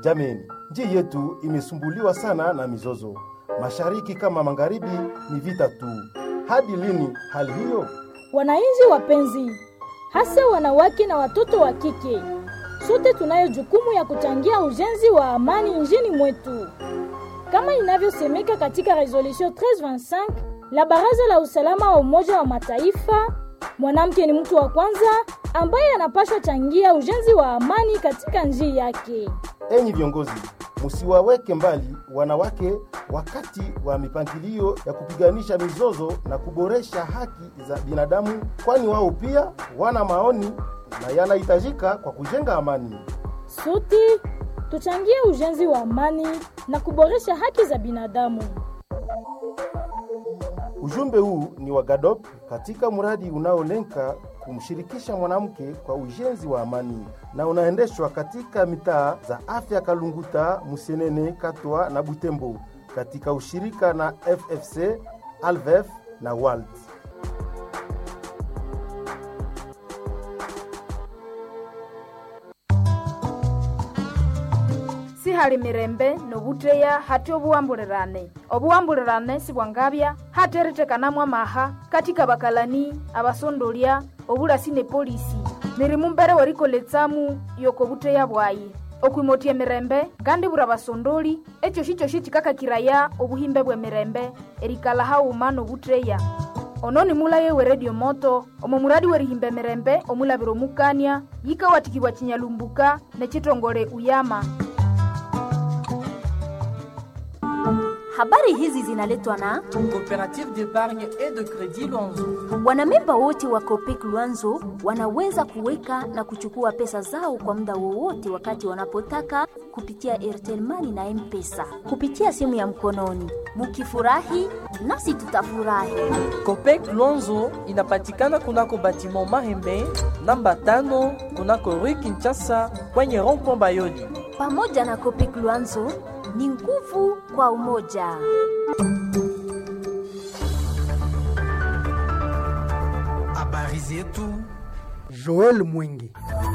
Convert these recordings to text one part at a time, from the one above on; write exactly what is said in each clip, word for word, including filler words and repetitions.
Jameni, nchi yetu imesumbuliwa sana na mizozo. Mashariki kama magharibi ni vita tu. Hadi lini hali hiyo? Wananchi wapenzi, hasa wanawake na watoto wa kike, sote tunayo jukumu ya kuchangia ujenzi wa amani nchini mwetu. Kama inavyosemeka katika resolution treize vingt-cinq la Baraza la Usalama wa Umoja wa Mataifa, mwanamke ni mtu wa kwanza ambaye anapaswa changia ujenzi wa amani katika nchi yake. Enyi viongozi, msiwaweke mbali wanawake wakati wa mipangilio ya kupiganisha mizozo na kuboresha haki za binadamu, kwani wao pia wana maoni na yanahitajika kwa kujenga amani. Sote tuchangie ujenzi wa amani na kuboresha haki za binadamu. Ujumbe huu ni wa GADOP katika mradi unaolenga kumshirikisha mwanamke kwa ujenzi wa amani na unaendeshwa katika mitaa za afya Kalunguta, Musenene, Katwa na Butembo katika ushirika na F F C, Alvef na World. Si hali mirembe no butreya hati obuwambulirane. Obuwambulirane si bwangabya hati eritekanamwa maha katika bakalani, abasondolia, obulasi ne polisi. Mirimu mbere warikoletsamu yoko butreya bwayi. Okwimotia mirembe, gandi bura basondoli, echo shicho shichikaka kiraya obuhimbe bwe mirembe, erikala haumano butreya. Ononi mula yewe radio moto, omo muradi werihimbe mirembe, omula biromukania, yika watikibwa chinyalumbuka, nechitongole uyama. Habari hizi zinaletwa na Coopérative d'épargne et de crédit Luanzo. Wanamemba wote wa Copec Luanzo wanaweza kuweka na kuchukua pesa zao kwa muda wowote wakati wanapotaka kupitia Airtel Money na M-Pesa kupitia simu ya mkononi. Mukifurahi nasi tutafurahi. Copec Luanzo inapatikana kunako batiment Mahembe namba tano kunako Rue Kinshasa kwenye rond-point Bayoli. Pamoja na Copec Luanzo ni nguvu kwa umoja. Habari zetu, Joel Mwingi.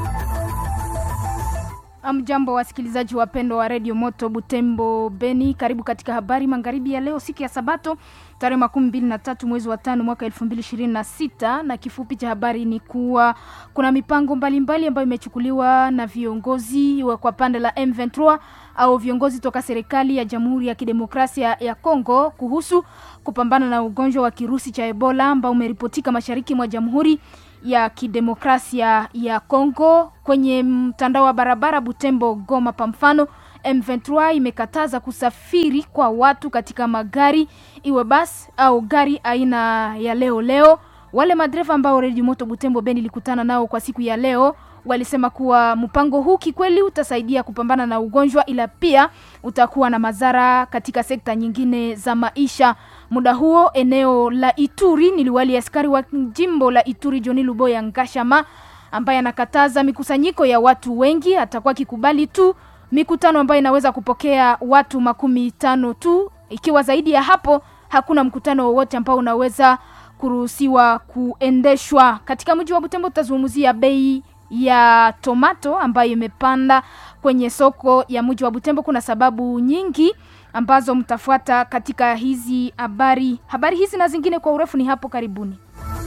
Amjambo wasikilizaji wapendwa wa Radio Moto Butembo Beni, karibu katika habari magharibi ya leo, siku ya Sabato tarehe makumi mbili na tatu mwezi wa tano mwaka elfu mbili ishirini na sita, na kifupi cha habari ni kuwa kuna mipango mbalimbali ambayo imechukuliwa na viongozi wa kwa pande la M ishirini au viongozi toka serikali ya Jamhuri ya Kidemokrasia ya Kongo kuhusu kupambana na ugonjwa wa kirusi cha Ebola ambao umeripotika mashariki mwa Jamhuri ya Kidemokrasia ya Kongo. Kwenye mtandao wa barabara Butembo Goma pa mfano, M ishirini imekataza kusafiri kwa watu katika magari, iwe basi au gari aina ya leo leo. Wale madereva ambao Radio Moto Butembo Beni likutana nao kwa siku ya leo walisema kuwa mpango huu kikweli utasaidia kupambana na ugonjwa, ila pia utakuwa na madhara katika sekta nyingine za maisha. Muda huo eneo la Ituri, niliwali askari wa jimbo la Ituri Johnny Luboya Ngashama ambaye anakataza mikusanyiko ya watu wengi, atakuwa kikubali tu mikutano ambayo inaweza kupokea watu makumi tano tu. Ikiwa zaidi ya hapo hakuna mkutano wowote ambao unaweza kuruhusiwa kuendeshwa. Katika mji wa Butembo tutazungumzia bei ya tomato ambayo imepanda kwenye soko ya mji wa Butembo. Kuna sababu nyingi ambazo mtafuata katika hizi habari. Habari hizi na zingine kwa urefu ni hapo karibuni.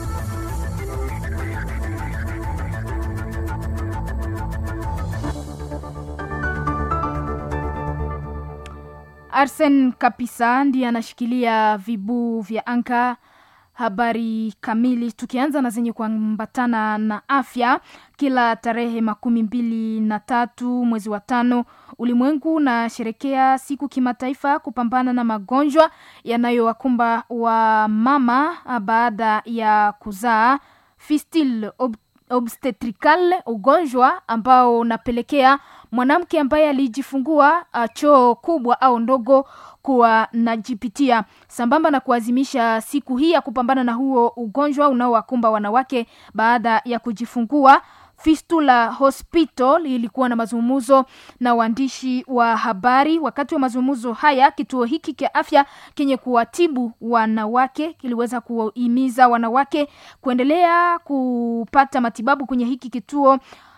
Arsen Kapisa ndiye anashikilia vibu vya anka. Habari kamili tukianza na zenye kuambatana na afya. Kila tarehe makumi mbili na tatu mwezi wa tano ulimwengu na sherekea siku kimataifa kupambana na magonjwa yanayowakumba wa mama baada ya kuzaa, fistule ob- obstetrical, ugonjwa ambao unapelekea mwanamke ambaye alijifungua choo kubwa au ndogo kuwa najipitia. Sambamba na kuazimisha siku hii ya kupambana na huo ugonjwa unaowakumba wanawake baada ya kujifungua, Fistula Hospital ilikuwa na mazungumzo na waandishi wa habari. Wakati wa mazungumzo haya, kituo hiki cha afya kenye kuwatibu wanawake kiliweza kuhimiza wanawake kuendelea kupata matibabu kwenye hiki kituo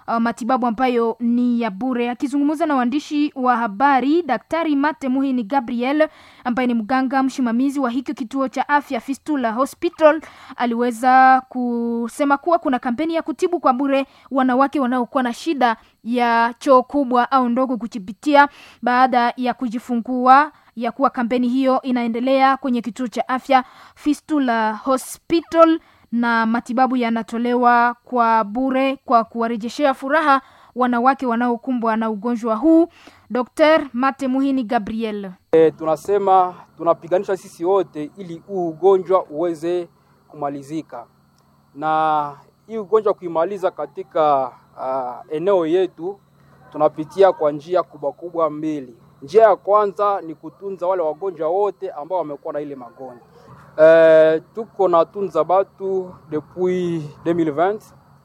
uh, matibabu ambayo ni ya bure. Akizungumza na waandishi wa habari, Daktari Mate Muhini Gabriel ambaye ni mganga msimamizi wa hiki kituo cha afya Fistula Hospital aliweza kusema kuwa kuna kampeni ya kutibu kwa bure wanawake wanaokuwa na shida ya choo kubwa au ndogo kujipitia baada ya kujifungua, ya kuwa kampeni hiyo inaendelea kwenye kituo cha afya Fistula Hospital na matibabu yanatolewa kwa bure kwa kuwarejeshea furaha wanawake wanaokumbwa na ugonjwa huu. Dr. Mate Muhini Gabriel: E, tunasema tunapiganisha sisi wote ili huu ugonjwa uweze kumalizika, na hii ugonjwa kuimaliza katika uh, eneo yetu tunapitia kwa njia kubwa kubwa mbili. Njia ya kwanza ni kutunza wale wagonjwa wote ambao wamekuwa na ile magonjwa. Eh, tuko na tunza batu depuis deux mille vingt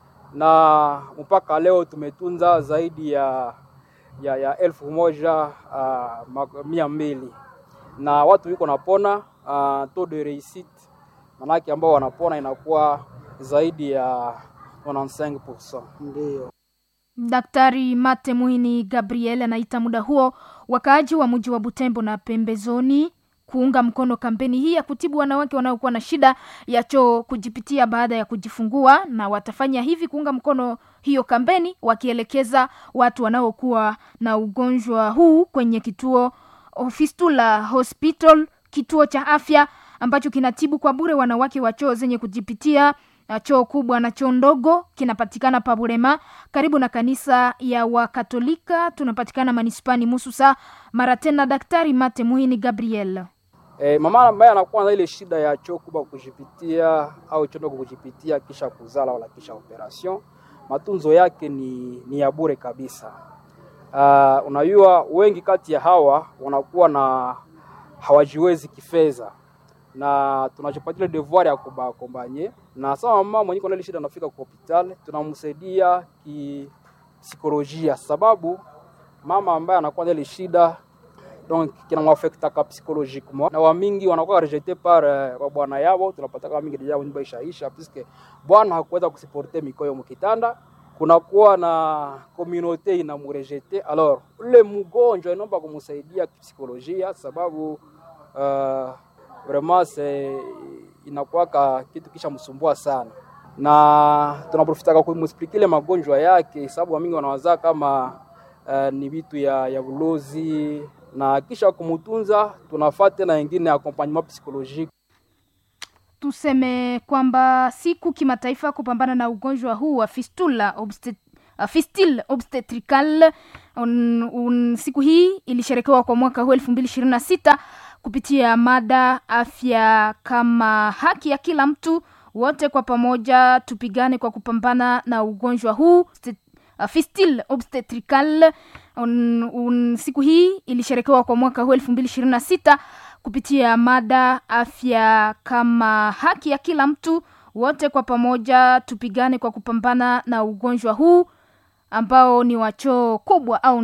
na mpaka leo tumetunza zaidi ya ya, ya elfu moja uh, mia mbili na watu wiko napona. Uh, taux de réussite manake ambao wanapona inakuwa zaidi ya ninety-five percent. Ndio Daktari Mate Muhini Gabriel anaita muda huo wakaaji wa mji wa Butembo na pembezoni kuunga mkono kampeni hii ya kutibu wanawake wanaokuwa na shida ya choo kujipitia baada ya kujifungua, na watafanya hivi kuunga mkono hiyo kampeni wakielekeza watu wanaokuwa na ugonjwa huu kwenye kituo Fistula Hospital, kituo cha afya ambacho kinatibu kwa bure wanawake wa choo zenye kujipitia, choo kubwa na choo ndogo. Kinapatikana pa Burema karibu na kanisa ya Wakatolika. Tunapatikana manispani Mususa. Mara tena Daktari Mate Muhini Gabriel: Eh, mama ambaye anakuwa na ile shida ya choo kubwa kujipitia au choo ndogo kujipitia kisha kuzala wala kisha operation, matunzo yake ni ni ya bure kabisa. Uh, unajua wengi kati ya hawa wanakuwa na hawajiwezi kifedha, na tunachopatia devoir ya kubakombanye, na sawa mama mwenye kuna ile shida anafika kwa hospitali tunamsaidia ki psikolojia, sababu mama ambaye anakuwa na ile shida donc kina mwafekta ka psychologiquement, na wamingi wanakuwa rejeté par uh, bwana yao. Tunapata kama mingi deja nyumba ishaisha puisque bwana hakuweza kusiporter mikoyo mkitanda, kuna kuwa na communauté inamurejete. Alors ule mgonjwa inaomba kumsaidia psikolojia, sababu uh, vraiment c'est inakuwa kitu kisha msumbua sana, na tunaprofita kumexpliquer magonjwa yake, sababu wamingi wanawaza kama uh, ni vitu ya ya ulozi, na kisha kumutunza tunafuata na wengine accompagnement psychologique. Tuseme kwamba siku kimataifa kupambana na ugonjwa huu wa fistula obstet, uh, fistile obstetrical un, un, siku hii ilisherekewa kwa mwaka huu elfu mbili ishirini na sita kupitia mada afya kama haki ya kila mtu. Wote kwa pamoja tupigane kwa kupambana na ugonjwa huu uh, fistile obstetrical un, un, siku hii ilisherekewa kwa mwaka huu elfu mbili ishirini na sita kupitia mada afya kama haki ya kila mtu. Wote kwa pamoja tupigane kwa kupambana na ugonjwa huu ambao ni wa choo kubwa au